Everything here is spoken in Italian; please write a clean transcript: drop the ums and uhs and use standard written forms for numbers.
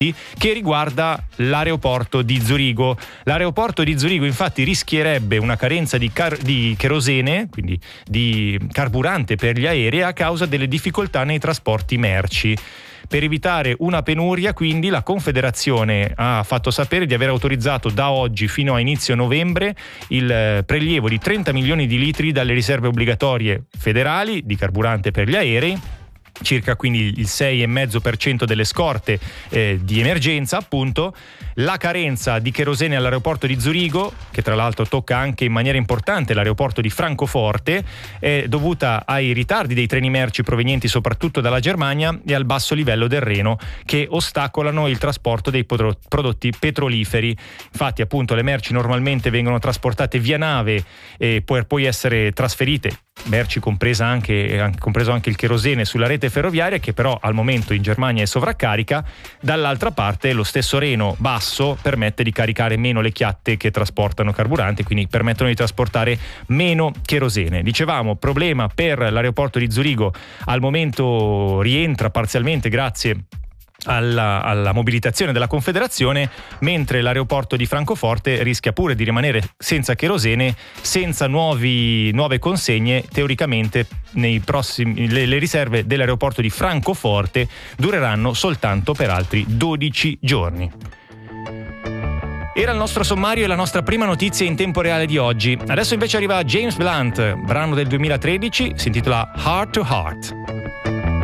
che riguarda l'aeroporto di Zurigo. L'aeroporto di Zurigo infatti rischierebbe una carenza di cherosene, quindi di carburante per gli aerei, a causa delle difficoltà nei trasporti merci. Per evitare una penuria, quindi, la Confederazione ha fatto sapere di aver autorizzato da oggi fino a inizio novembre il prelievo di 30 milioni di litri dalle riserve obbligatorie federali di carburante per gli aerei, circa quindi il 6,5% delle scorte di emergenza, appunto. La carenza di cherosene all'aeroporto di Zurigo, che tra l'altro tocca anche in maniera importante l'aeroporto di Francoforte, è dovuta ai ritardi dei treni merci provenienti soprattutto dalla Germania e al basso livello del Reno, che ostacolano il trasporto dei prodotti petroliferi. Infatti, appunto, le merci normalmente vengono trasportate via nave per poi essere trasferite, merci compreso anche il cherosene, sulla rete ferroviaria, che però al momento in Germania è sovraccarica. Dall'altra parte lo stesso Reno basso permette di caricare meno le chiatte che trasportano carburante, quindi permettono di trasportare meno cherosene. Dicevamo, problema per l'aeroporto di Zurigo, al momento rientra parzialmente grazie alla mobilitazione della Confederazione, mentre l'aeroporto di Francoforte rischia pure di rimanere senza cherosene, senza nuove consegne. Teoricamente le riserve dell'aeroporto di Francoforte dureranno soltanto per altri 12 giorni. Era il nostro sommario e la nostra prima notizia in tempo reale di oggi. Adesso invece arriva James Blunt, brano del 2013, si intitola Heart to Heart.